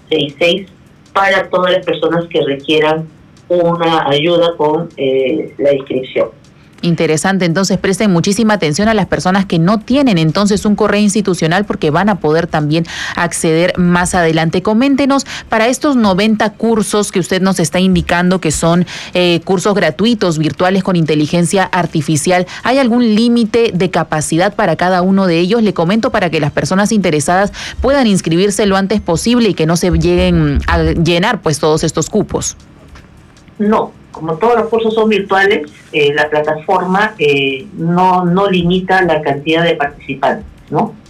66 para todas las personas que requieran una ayuda con la inscripción. Interesante, entonces presten muchísima atención a las personas que no tienen entonces un correo institucional porque van a poder también acceder más adelante. Coméntenos, para estos 90 cursos que usted nos está indicando que son cursos gratuitos, virtuales con inteligencia artificial, ¿hay algún límite de capacidad para cada uno de ellos? Le comento para que las personas interesadas puedan inscribirse lo antes posible y que no se lleguen a llenar pues todos estos cupos. No, como todos los cursos son virtuales, la plataforma no limita la cantidad de participantes, ¿no?